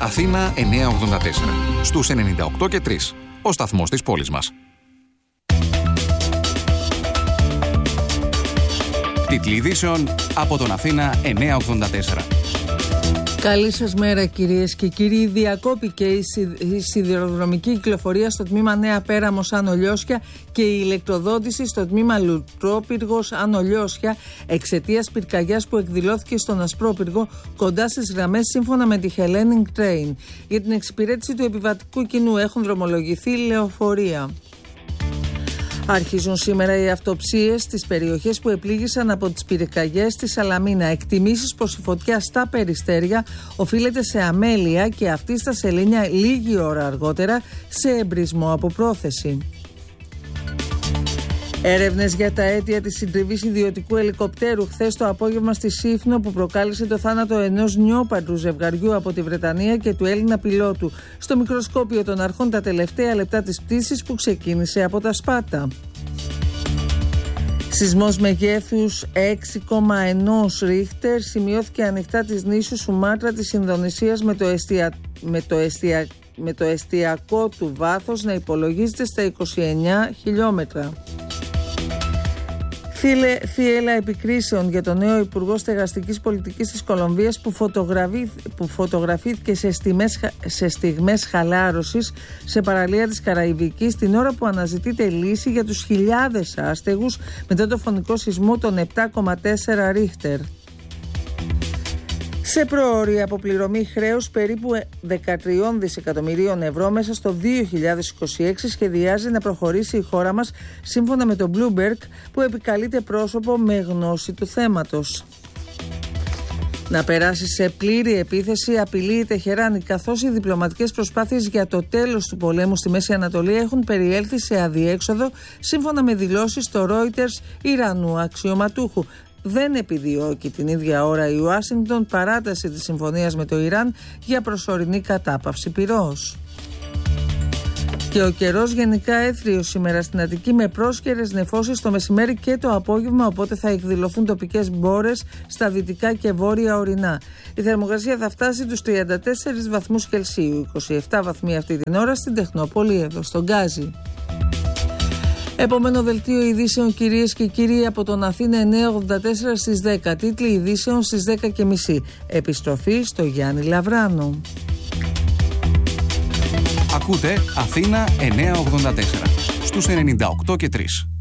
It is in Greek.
Αθήνα 984. Στους 98 και 3. Ο σταθμός της πόλης μας. Τίτλοι ειδήσεων από τον Αθήνα 984. Καλή σας μέρα κυρίες και κύριοι. Διακόπηκε η σιδηροδρομική κυκλοφορία στο τμήμα Νέα Πέραμος Άνω Λιώσια και η ηλεκτροδότηση στο τμήμα Λουτρόπυργος Άνω Λιώσια εξαιτίας πυρκαγιάς που εκδηλώθηκε στον Ασπρόπυργο κοντά στις γραμμές σύμφωνα με τη Hellenic Train. Για την εξυπηρέτηση του επιβατικού κοινού έχουν δρομολογηθεί λεωφορεία. Αρχίζουν σήμερα οι αυτοψίες στις περιοχές που επλήγησαν από τις πυρκαγιές στη Σαλαμίνα. Εκτιμήσεις πως η φωτιά στα Περιστέρια οφείλεται σε αμέλεια και αυτή στα Σελήνια λίγη ώρα αργότερα σε εμπρισμό από πρόθεση. Έρευνες για τα αίτια της συντριβής ιδιωτικού ελικοπτέρου χθες το απόγευμα στη Σύφνο που προκάλεσε το θάνατο ενός νιόπαντρου ζευγαριού από τη Βρετανία και του Έλληνα πιλότου στο μικροσκόπιο των αρχών τα τελευταία λεπτά της πτήσης που ξεκίνησε από τα Σπάτα. Σεισμός μεγέθους 6,1 ρίχτερ σημειώθηκε ανοιχτά της νήσου Σουμάτρα της Ινδονησίας με το εστιακό του βάθος να υπολογίζεται στα 29 χιλιόμετρα. Θύελλα επικρίσεων για τον νέο Υπουργό Στεγαστικής Πολιτικής της Κολομβίας που φωτογραφήθηκε σε στιγμές χαλάρωσης σε παραλία της Καραϊβικής την ώρα που αναζητείται λύση για τους χιλιάδες άστεγους μετά το φωνικό σεισμό των 7,4 ρίχτερ. Σε πρόωρη αποπληρωμή χρέους περίπου 13 δισεκατομμυρίων ευρώ μέσα στο 2026 σχεδιάζει να προχωρήσει η χώρα μας σύμφωνα με το Bloomberg που επικαλείται πρόσωπο με γνώση του θέματος. Να περάσει σε πλήρη επίθεση απειλεί η Τεχεράνη, καθώς οι διπλωματικές προσπάθειες για το τέλος του πολέμου στη Μέση Ανατολή έχουν περιέλθει σε αδιέξοδο σύμφωνα με δηλώσεις στο Reuters Ιρανού αξιωματούχου. Δεν επιδιώκει την ίδια ώρα η Ουάσιγκτον παράταση της συμφωνίας με το Ιράν για προσωρινή κατάπαυση πυρός. Και ο καιρός γενικά έθριος σήμερα στην Αττική με πρόσκαιρες νεφώσεις το μεσημέρι και το απόγευμα, οπότε θα εκδηλωθούν τοπικές μπόρες στα δυτικά και βόρεια ορεινά. Η θερμοκρασία θα φτάσει τους 34 βαθμούς Κελσίου, 27 βαθμοί αυτή την ώρα στην Τεχνόπολη εδώ στον Γκάζι. Επόμενο δελτίο ειδήσεων κυρίες και κύριοι από τον Αθήνα 984 στις 10. Τίτλοι ειδήσεων στις 10.30. Επιστροφή στο Γιάννη Λαβράνο. Ακούτε Αθήνα 984 στους 98 και 3.